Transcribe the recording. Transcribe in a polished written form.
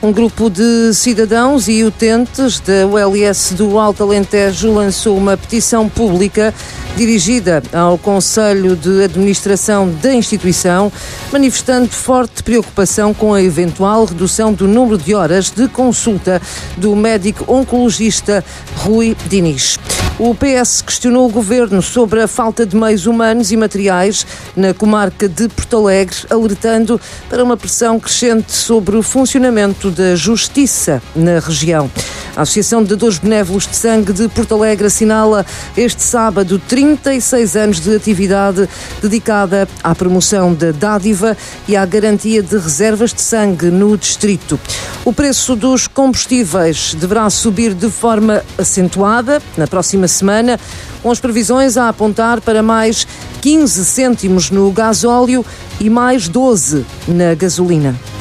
Um grupo de cidadãos e utentes da ULS do Alto Alentejo lançou uma petição pública dirigida ao Conselho de Administração da instituição, manifestando forte preocupação com a eventual redução do número de horas de consulta do médico oncologista Rui Diniz. O PS questionou o Governo sobre a falta de meios humanos e materiais na comarca de Porto Alegre, alertando para uma pressão crescente sobre o funcionamento da Justiça na região. A Associação de Dadores Benévolos de Sangue de Porto Alegre assinala este sábado 36 anos de atividade dedicada à promoção da dádiva e à garantia de reservas de sangue no distrito. O preço dos combustíveis deverá subir de forma acentuada na próxima semana, com as previsões a apontar para mais 15 cêntimos no gasóleo e mais 12 na gasolina.